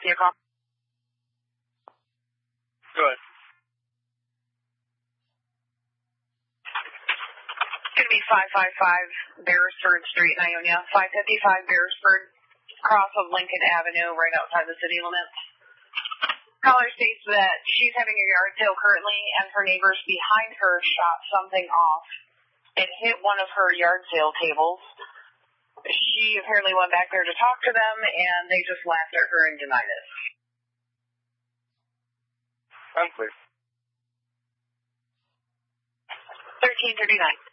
Your call. Go ahead. It's going to be 555 Beresford Street in Ionia. 555 Beresford, cross of Lincoln Avenue, right outside the city limits. Caller states that she's having a yard sale currently, and her neighbors behind her shot something off. It hit one of her yard sale tables. She apparently went back there to talk to them, and they just laughed at her and denied it. Unclear. 1339.